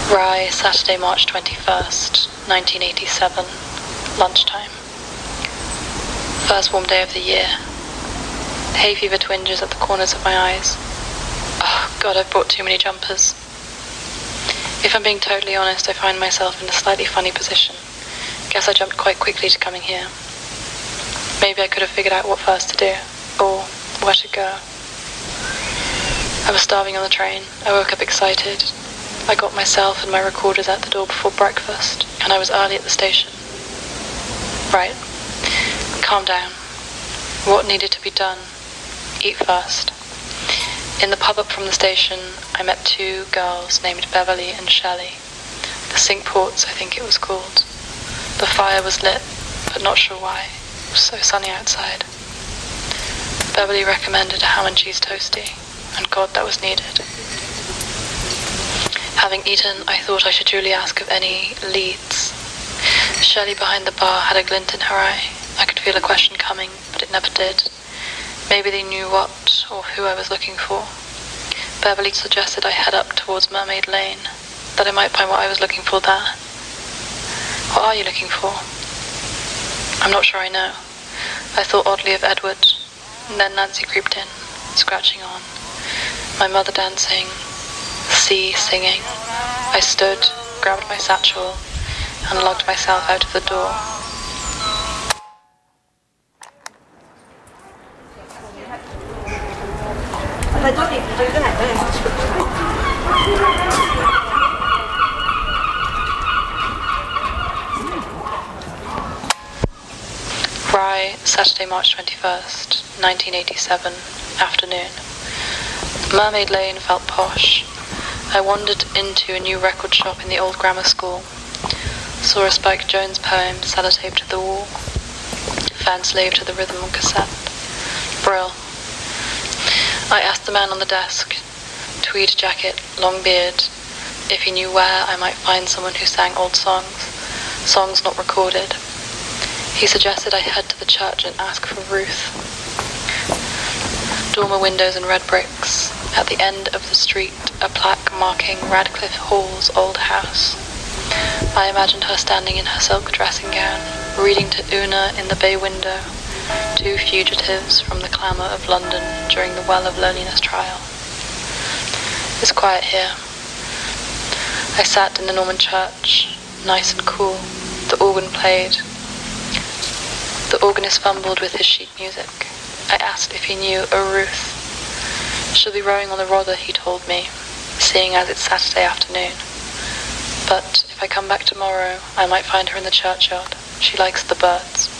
Rye, Saturday, March 21st, 1987, lunchtime. First warm day of the year. Hay fever twinges at the corners of my eyes. Oh, God, I've brought too many jumpers. If I'm being totally honest, I find myself in a slightly funny position. Guess I jumped quite quickly to coming here. Maybe I could have figured out what first to do, or where to go. I was starving on the train. I woke up excited. I got myself and my recorders at the door before breakfast, and I was early at the station. Right. Calm down. What needed to be done? Eat first. In the pub up from the station, I met two girls named Beverly and Shelley. The Cinque Ports, I think it was called. The fire was lit, but not sure why. It was so sunny outside. Beverly recommended a ham and cheese toastie, and God, that was needed. Having eaten, I thought I should duly ask of any leads. Shelley behind the bar had a glint in her eye. I could feel a question coming, but it never did. Maybe they knew what or who I was looking for. Beverly suggested I head up towards Mermaid Lane, that I might find what I was looking for there. What are you looking for? I'm not sure I know. I thought oddly of Edward, and then Nancy creeped in, scratching on. My mother dancing, C singing. I stood, grabbed my satchel, and lugged myself out of the door. Rye, Saturday, March 21st, 1987, afternoon. Mermaid Lane felt posh. I wandered into a new record shop in the old grammar school. Saw a Spike Jones poem sellotaped to the wall. Fan slave to the rhythm on cassette. Brill. I asked the man on the desk, tweed jacket, long beard, if he knew where I might find someone who sang old songs not recorded. He suggested I head to the church and ask for Ruth. Dormer windows and red bricks. At the end of the street, a plaque marking Radcliffe Hall's old house. I imagined her standing in her silk dressing gown, reading to Una in the bay window, two fugitives from the clamour of London during the Well of Loneliness trial. It's quiet here. I sat in the Norman church, nice and cool. The organ played. The organist fumbled with his sheet music. I asked if he knew a Ruth. She'll be rowing on the Rother, he told me, seeing as it's Saturday afternoon. But if I come back tomorrow, I might find her in the churchyard. She likes the birds.